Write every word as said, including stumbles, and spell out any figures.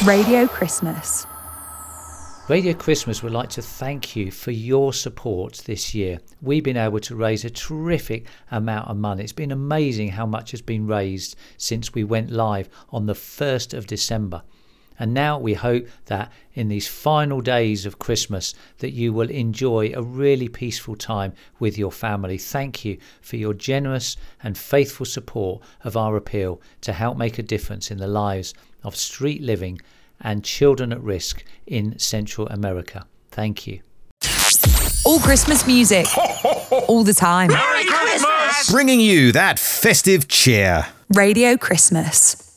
Radio Christmas. Radio Christmas would like to thank you for your support this year. We've been able to raise a terrific amount of money. It's been amazing how much has been raised since we went live on the first of December. And now we hope that in these final days of Christmas that you will enjoy a really peaceful time with your family. Thank you for your generous and faithful support of our appeal to help make a difference in the lives of street living and children at risk in Central America. Thank you. All Christmas music, all the time. Merry Christmas! Bringing you that festive cheer. Radio Christmas.